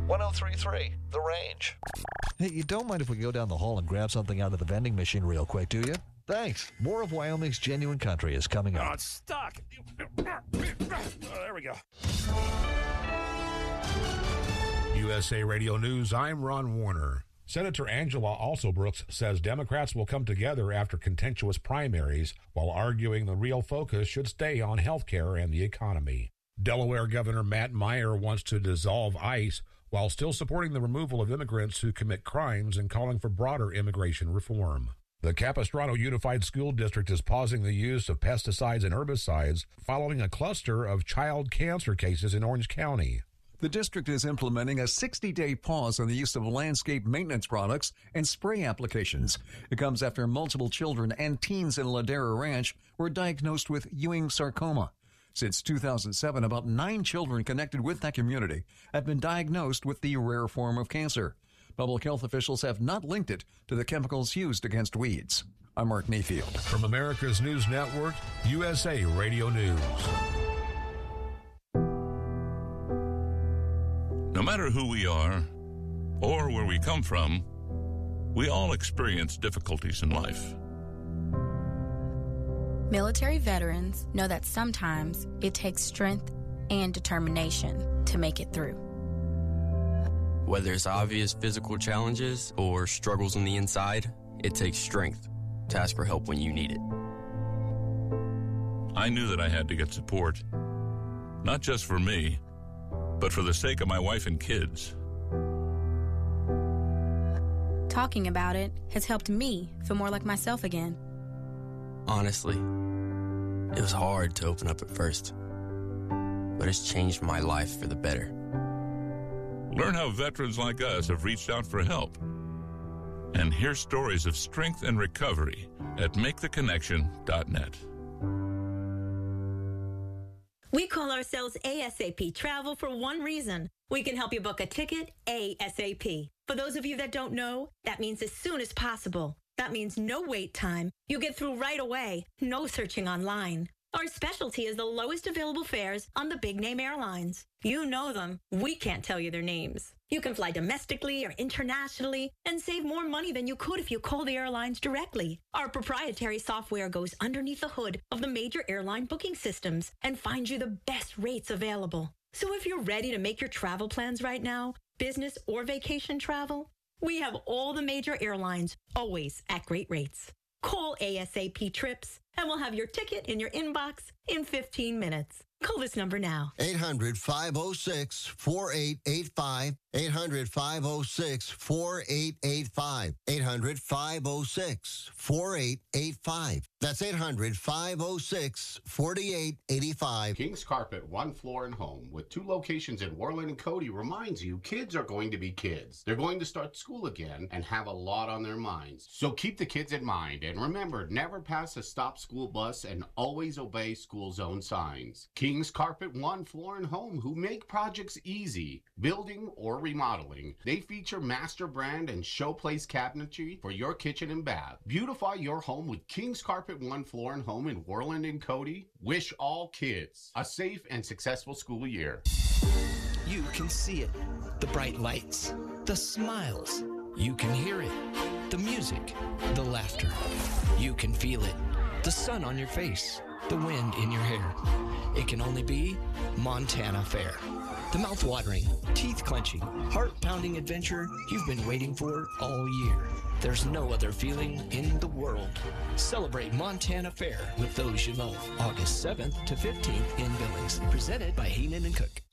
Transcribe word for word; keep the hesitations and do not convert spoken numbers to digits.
one oh three point three, The Range. Hey, you don't mind if we go down the hall and grab something out of the vending machine real quick, do you? Thanks. More of Wyoming's Genuine Country is coming up. Oh, it's stuck. Oh, there we go. U S A Radio News, I'm Ron Warner. Senator Angela Alsobrooks says Democrats will come together after contentious primaries while arguing the real focus should stay on health care and the economy. Delaware Governor Matt Meyer wants to dissolve ICE while still supporting the removal of immigrants who commit crimes and calling for broader immigration reform. The Capistrano Unified School District is pausing the use of pesticides and herbicides following a cluster of child cancer cases in Orange County. The district is implementing a sixty-day pause on the use of landscape maintenance products and spray applications. It comes after multiple children and teens in Ladera Ranch were diagnosed with Ewing sarcoma. Since two thousand seven, about nine children connected with that community have been diagnosed with the rare form of cancer. Public health officials have not linked it to the chemicals used against weeds. I'm Mark Mayfield. From America's News Network, U S A Radio News. No matter who we are or where we come from, we all experience difficulties in life. Military veterans know that sometimes it takes strength and determination to make it through. Whether it's obvious physical challenges or struggles on the inside, it takes strength to ask for help when you need it. I knew that I had to get support, not just for me, but for the sake of my wife and kids. Talking about it has helped me feel more like myself again. Honestly, it was hard to open up at first, but it's changed my life for the better. Learn how veterans like us have reached out for help. And hear stories of strength and recovery at make the connection dot net. We call ourselves A S A P Travel for one reason. We can help you book a ticket ASAP. For those of you that don't know, that means as soon as possible. That means no wait time. You get through right away. No searching online. Our specialty is the lowest available fares on the big-name airlines. You know them. We can't tell you their names. You can fly domestically or internationally and save more money than you could if you call the airlines directly. Our proprietary software goes underneath the hood of the major airline booking systems and finds you the best rates available. So if you're ready to make your travel plans right now, business or vacation travel, we have all the major airlines, always at great rates. Call A S A P Trips, and we'll have your ticket in your inbox in fifteen minutes. Call this number now. eight hundred, five oh six, four eight eight five. eight hundred, five oh six, four eight eight five. eight hundred, five oh six, four eight eight five. That's eight hundred, five oh six, four eight eight five. King's Carpet, one floor and home, with two locations in Worland and Cody, reminds you kids are going to be kids. They're going to start school again and have a lot on their minds. So keep the kids in mind, and remember, never pass a stop school bus and always obey school zone signs. King's Carpet, one floor and home, who make projects easy, building or remodeling. They feature master brand and showplace cabinetry for your kitchen and bath. Beautify your home with King's Carpet, one floor and home in Worland and Cody. Wish all kids a safe and successful school year. You can see it. The bright lights, the smiles. You can hear it. The music, the laughter. You can feel it. The sun on your face, the wind in your hair. It can only be Montana Fair. The mouth-watering, teeth-clenching, heart-pounding adventure you've been waiting for all year. There's no other feeling in the world. Celebrate Montana Fair with those you love. August seventh to fifteenth in Billings. Presented by Heenan and Cook.